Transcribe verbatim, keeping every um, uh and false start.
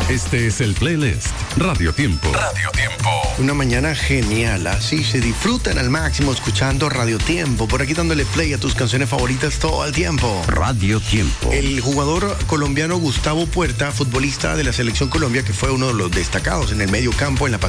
Este es el playlist Radio Tiempo. Radio Tiempo. Una mañana genial, así se disfrutan al máximo escuchando Radio Tiempo. Por aquí dándole play a tus canciones favoritas todo el tiempo. Radio Tiempo. El jugador colombiano Gustavo Puerta, futbolista de la Selección Colombia, que fue uno de los destacados en el medio campo en la